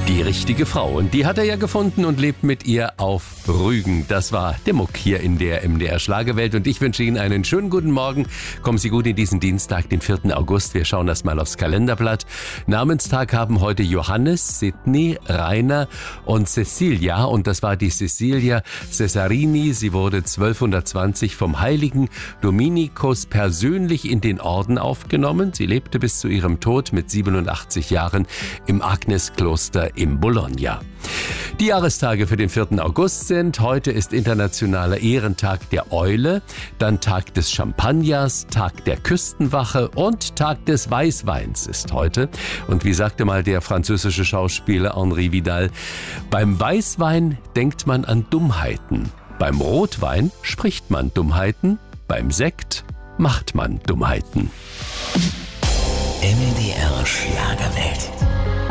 Die richtige Frau. Und die hat er ja gefunden und lebt mit ihr auf Rügen. Das war der Muck hier in der MDR Schlagerwelt. Und ich wünsche Ihnen einen schönen guten Morgen. Kommen Sie gut in diesen Dienstag, den 4. August. Wir schauen das mal aufs Kalenderblatt. Namenstag haben heute Johannes, Sidney, Rainer und Cecilia. Und das war die Cecilia Cesarini. Sie wurde 1220 vom heiligen Dominikus persönlich in den Orden aufgenommen. Sie lebte bis zu ihrem Tod mit 87 Jahren im Agneskloster in Bologna. Die Jahrestage für den 4. August sind: heute ist internationaler Ehrentag der Eule, dann Tag des Champagners, Tag der Küstenwache und Tag des Weißweins ist heute. Und wie sagte mal der französische Schauspieler Henri Vidal, beim Weißwein denkt man an Dummheiten, beim Rotwein spricht man Dummheiten, beim Sekt macht man Dummheiten. MDR Schlagerwelt.